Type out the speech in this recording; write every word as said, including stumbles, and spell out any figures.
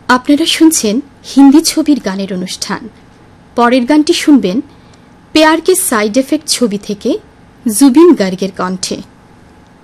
আপনারা শুনছেন হিন্দি ছবির গানের অনুষ্ঠান। পরের গানটি শুনবেন পেয়ার কে সাইড এফেক্ট ছবি থেকে জুবিন গার্গের কণ্ঠে।